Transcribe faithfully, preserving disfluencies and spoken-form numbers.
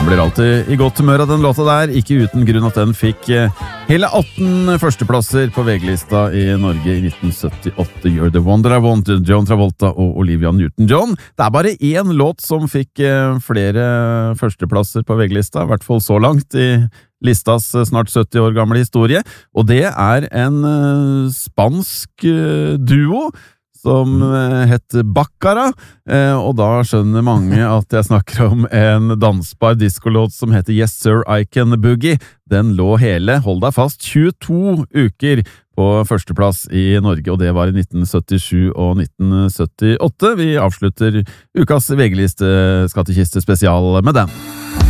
Man blir alltid i godt humør av den låta der, ikke uten grunn at den fikk hele atten førsteplasser på V G-lista i Norge i nitten syttiåtte. You're the Wonder I Want, John Travolta og Olivia Newton-John. Det er bare én låt som fikk flere førsteplasser på V G-lista, i hvert fall så langt i listas snart sytti år gamle historie, og det er en spansk duo som heter Baccara, og da skjønner mange at jeg snakker om en dansbar diskolåt som heter Yes Sir I Can Boogie. Den lå hele, hold deg fast, tjueto uker på førsteplass i Norge, og det var i nitten syttisju og nitten syttiåtte. Vi avslutter ukas V G-liste skattkiste spesial med den.